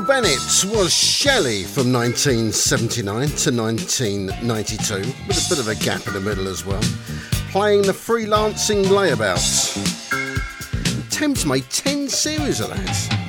Bennett was Shelley from 1979 to 1992, with a bit of a gap in the middle as well, playing the Freelancing Layabouts. Thames made 10 series of that.